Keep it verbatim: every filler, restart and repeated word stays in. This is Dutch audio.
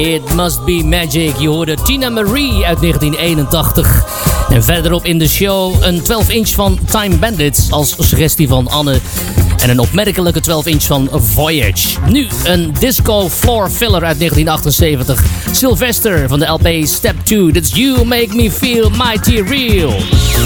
It Must Be Magic. Je hoorde Tina Marie uit negentien eenentachtig. En verderop in de show een twaalf inch van Time Bandits als suggestie van Anne. En een opmerkelijke twaalf inch van Voyage. Nu een disco floor filler uit negentien achtenzeventig. Sylvester van de L P Step two. That's You Make Me Feel Mighty Real.